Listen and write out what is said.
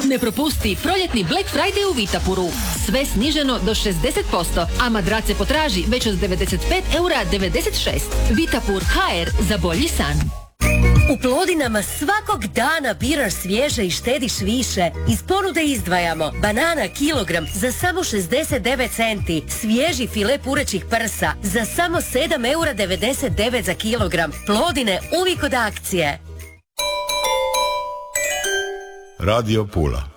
Ne propusti proljetni Black Friday u Vitapuru. Sve sniženo do 60%, a madrace potraži već od 95,96 €. Vitapur HR za bolji san. U Plodinama svakog dana biraš svježe i štediš više. Iz ponude izdvajamo banana kilogram za samo 69 centi, svježi file purećih prsa za samo 7,99 € za kilogram. Plodine uvijek od akcije. Radio Pula.